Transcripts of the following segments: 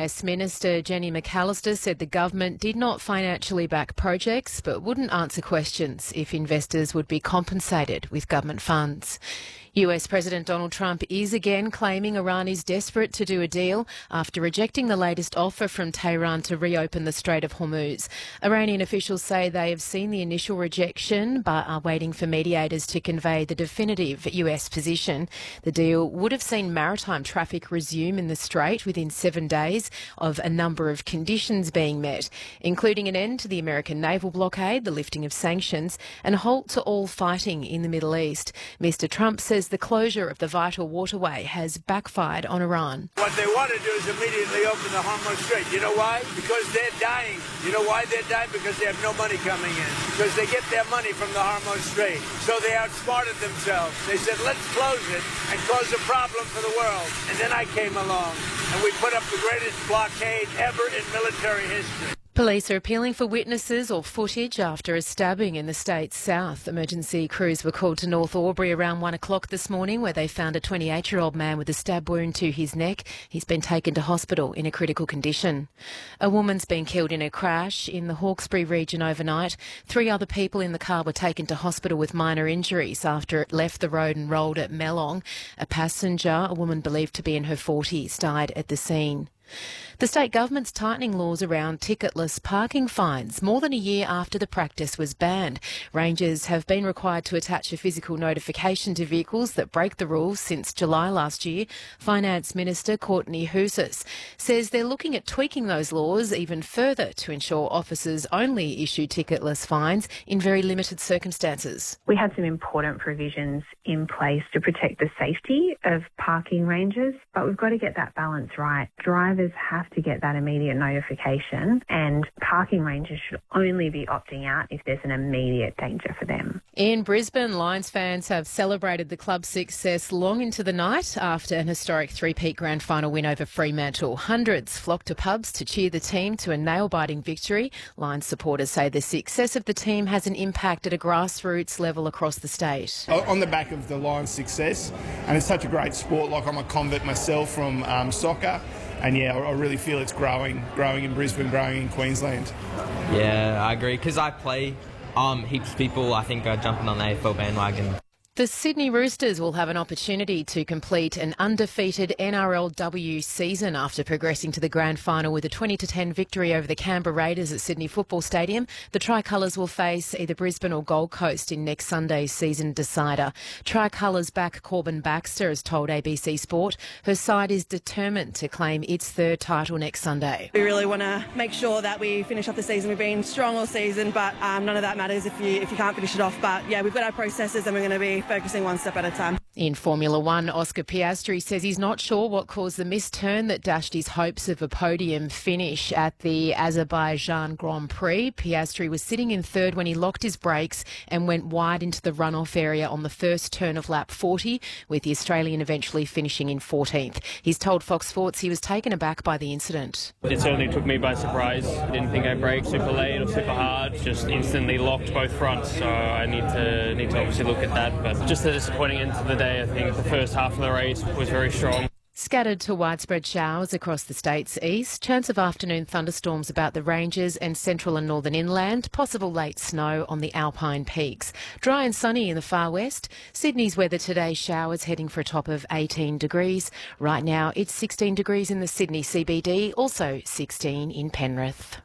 US Minister Jenny McAllister said the government did not financially back projects but wouldn't answer questions if investors would be compensated with government funds. US President Donald Trump is again claiming Iran is desperate to do a deal after rejecting the latest offer from Tehran to reopen the Strait of Hormuz. Iranian officials say they have seen the initial rejection but are waiting for mediators to convey the definitive US position. The deal would have seen maritime traffic resume in the Strait within 7 days of a number of conditions being met, including an end to the American naval blockade, the lifting of sanctions, and a halt to all fighting in the Middle East. Mr. Trump says the closure of the vital waterway has backfired on Iran. What they want to do is immediately open the Hormuz Strait. You know why? Because they're dying. You know why they're dying? Because they have no money coming in. Because they get their money from the Hormuz Strait. So they outsmarted themselves. They said, let's close it and cause a problem for the world. And then I came along and we put up the greatest blockade ever in military history. Police are appealing for witnesses or footage after a stabbing in the state's south. Emergency crews were called to North Albury around 1 o'clock this morning, where they found a 28-year-old man with a stab wound to his neck. He's been taken to hospital in a critical condition. A woman's been killed in a crash in the Hawkesbury region overnight. 3 other people in the car were taken to hospital with minor injuries after it left the road and rolled at Melong. A passenger, a woman believed to be in her 40s, died at the scene. The state government's tightening laws around ticketless parking fines more than a year after the practice was banned. Rangers have been required to attach a physical notification to vehicles that break the rules since July last year. Finance Minister Courtney Housas says they're looking at tweaking those laws even further to ensure officers only issue ticketless fines in very limited circumstances. We had some important provisions in place to protect the safety of parking rangers, but we've got to get that balance right. Drivers have to get that immediate notification, and parking rangers should only be opting out if there's an immediate danger for them. In Brisbane, Lions fans have celebrated the club's success long into the night after an historic three-peat grand final win over Fremantle. Hundreds flocked to pubs to cheer the team to a nail-biting victory. Lions supporters say the success of the team has an impact at a grassroots level across the state. On the back of the Lions' success, and it's such a great sport, like I'm a convert myself from soccer, and yeah, I really feel it's growing in Brisbane, growing in Queensland. Yeah, I agree, because I play, heaps of people I think are jumping on the AFL bandwagon. The Sydney Roosters will have an opportunity to complete an undefeated NRLW season after progressing to the grand final with a 20-10 victory over the Canberra Raiders at Sydney Football Stadium. The Tricolours will face either Brisbane or Gold Coast in next Sunday's season decider. Tricolours back Corbin Baxter has told ABC Sport her side is determined to claim its third title next Sunday. We really want to make sure that we finish off the season. We've been strong all season, but none of that matters if you can't finish it off. But yeah, we've got our processes and we're going to be focusing one step at a time. In Formula One, Oscar Piastri says he's not sure what caused the missed turn that dashed his hopes of a podium finish at the Azerbaijan Grand Prix. Piastri was sitting in third when he locked his brakes and went wide into the runoff area on the first turn of lap 40, with the Australian eventually finishing in 14th. He's told Fox Sports he was taken aback by the incident. It certainly took me by surprise. Didn't think I braked super late or super hard. Just instantly locked both fronts. So I need to obviously look at that. But just a disappointing end to the day. I think the first half of the race was very strong. Scattered to widespread showers across the state's east. Chance of afternoon thunderstorms about the ranges and central and northern inland. Possible late snow on the alpine peaks. Dry and sunny in the far west. Sydney's weather today, showers heading for a top of 18 degrees. Right now it's 16 degrees in the Sydney CBD, also 16 in Penrith.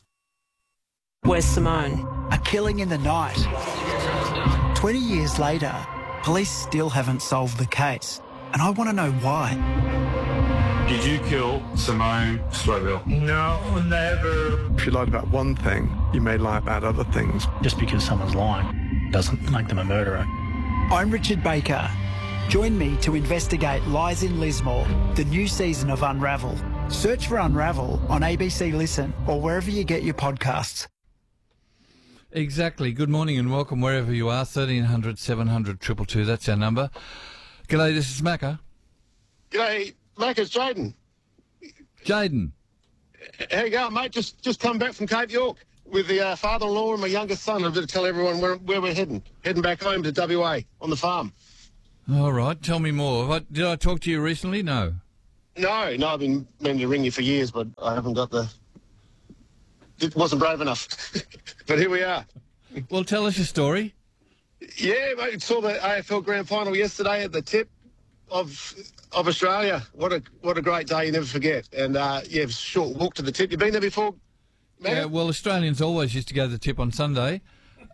Where's Simone? A killing in the night. 20 years later, police still haven't solved the case. And I want to know why. Did you kill Simone Slowell? No, never. If you lied about one thing, you may lie about other things. Just because someone's lying doesn't make them a murderer. I'm Richard Baker. Join me to investigate Lies in Lismore, the new season of Unravel. Search for Unravel on ABC Listen or wherever you get your podcasts. Exactly. Good morning and welcome wherever you are. 1300 700 222. That's our number. G'day, this is Macca. G'day, Macca, it's Jaden. Jaden. How you going, mate? Just come back from Cape York with the father-in-law and my youngest son. I'm going to tell everyone where we're heading. Heading back home to WA on the farm. All right. Tell me more. Did I talk to you recently? No. No, I've been meaning to ring you for years, but I haven't got it wasn't brave enough. But here we are. Well, tell us your story. Yeah, mate, saw the AFL Grand Final yesterday at the tip of Australia. What a great day, you never forget. And, short walk to the tip. You been there before, Matt? Yeah, well, Australians always used to go to the tip on Sunday.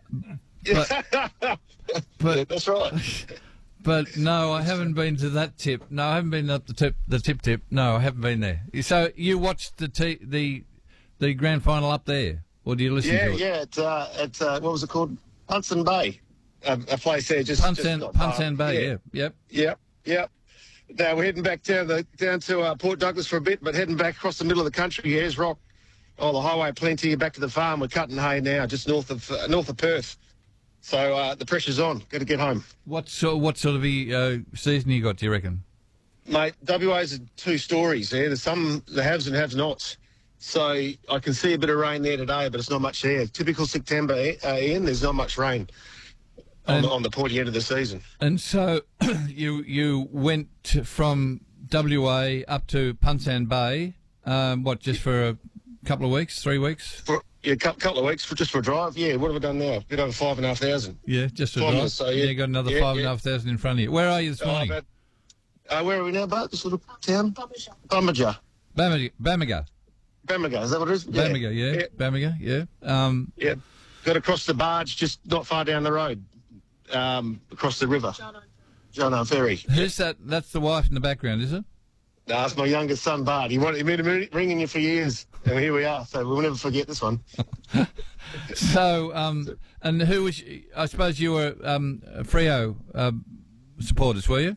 But that's right. But no, I haven't been to that tip. No, I haven't been up the tip. No, I haven't been there. So you watched the grand final up there, or do you listen to it? Yeah, at what was it called? Punson Bay, a place there just Punsan Bay. Yeah. Yep. Now we're heading back down to Port Douglas for a bit, but heading back across the middle of the country. Ayers Rock, the highway plenty. Back to the farm. We're cutting hay now, just north of Perth. So the pressure's on. Got to get home. What sort of season you got, do you reckon? Mate, WA's two stories there. There's the haves and have-nots. So I can see a bit of rain there today, but it's not much there. Typical September, Ian, there's not much rain on the pointy end of the season. And so you went from WA up to Punsan Bay, just for a couple of weeks, 3 weeks? A couple of weeks just for a drive. Yeah, what have I done now? A bit over 5,500. Yeah, just for a drive. So, you got another 5,500 in front of you. Where are you this morning? Where are we now, Bart? This little town? Bamaga. Bamaga, is that what it is? Bamaga, yeah. Bamaga, yeah. Yeah. Got to cross the barge just not far down the road, across the river. Jono Ferry. Who's that? That's the wife in the background, is it? No, it's my youngest son, Bart. He wanted me ringing you for years, and here we are. So we'll never forget this one. So, and who was? I suppose you were Freo supporters, were you?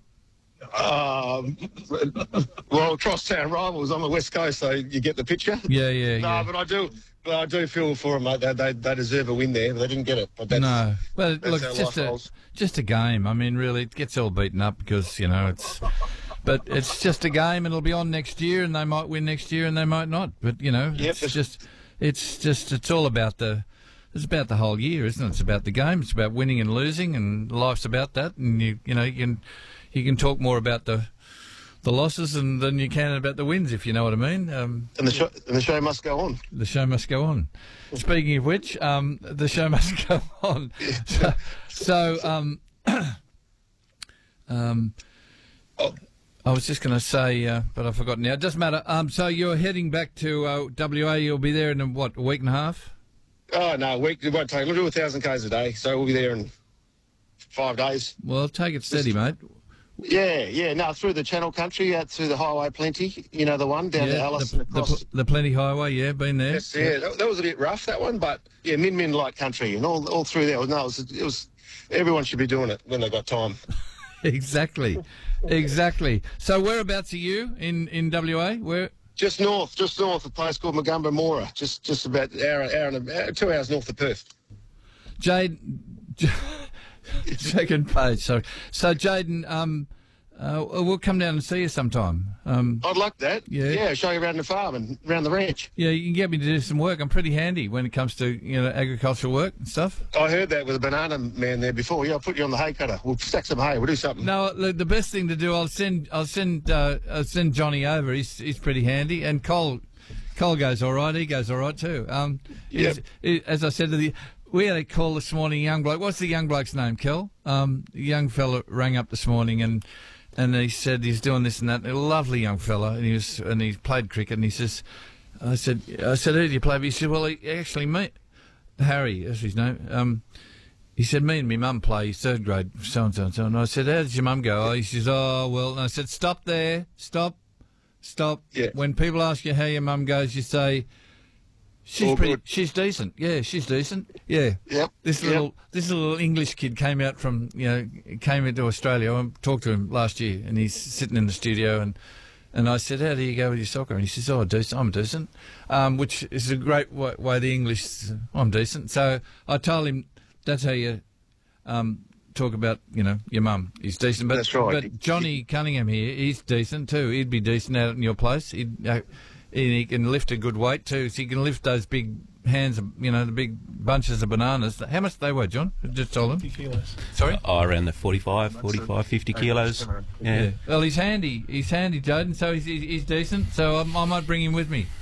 Well, crosstown rivals on the west coast, so you get the picture. Yeah. No, but I do feel for them, mate. They deserve a win there. They didn't get it. But no. Well, look, it's just a game. I mean, really, it gets all beaten up because but it's just a game. It'll be on next year, and they might win next year, and they might not. But it's all about it's about the whole year, isn't it? It's about the game. It's about winning and losing, and life's about that. And you can talk more about the losses than you can about the wins, if you know what I mean. And the show must go on. The show must go on. Speaking of which, the show must go on. I was just going to say, but I've forgotten now. It doesn't matter. So you're heading back to WA. You'll be there in a week and a half? Oh, no, a week. It won't take. We'll do 1,000 k's a day, so we'll be there in 5 days. Well, take it steady, mate. Yeah. No, through the Channel Country, out through the Highway Plenty. You know the one down to Alice and across. The Plenty Highway, yeah, been there. Yes, yeah. That was a bit rough, that one, but yeah, Min Light Country and all through there. No, it was. Everyone should be doing it when they got time. Exactly. So whereabouts are you in WA? Where? Just north, a place called Magumba Mora, just about an hour, 2 hours north of Perth. Jade, second page, sorry. So Jaden, we'll come down and see you sometime. I'd like that. Yeah, show you around the farm and around the ranch. Yeah, you can get me to do some work. I'm pretty handy when it comes to agricultural work and stuff. I heard that with a banana man there before. Yeah, I'll put you on the hay cutter. We'll stack some hay. We'll do something. No, the best thing to do, I'll send Johnny over. He's pretty handy, and Cole goes all right. He goes all right too. As I said to the. We had a call this morning, young bloke. What's the young bloke's name, Kel? The young fella rang up this morning and he said he's doing this and that. A lovely young fella, and he played cricket. And he says, I said, who do you play with? He said, well, me, Harry, that's his name. He said, me and my mum play. He's third grade, so and so and so. And I said, how did your mum go? Oh, he says, oh well. And I said, stop there, stop. Yeah. When people ask you how your mum goes, you say. She's decent. Yeah, she's decent. Yeah. Yep. This little English kid came into Australia. I talked to him last year, and he's sitting in the studio, and I said, "How do you go with your soccer?" And he says, "Oh, decent. I'm decent," which is a great way the English. I'm decent. So I told him that's how you talk about your mum. He's decent. But, that's right. But Johnny Cunningham here, he's decent too. He'd be decent out in your place. He can lift a good weight too, so he can lift those big hands, the big bunches of bananas. How much they were, John? Just told him. 50 kilos. Sorry? Around the 45, 50 kilos. Yeah. Well, he's handy. He's handy, Jaden, so he's decent. So I might bring him with me.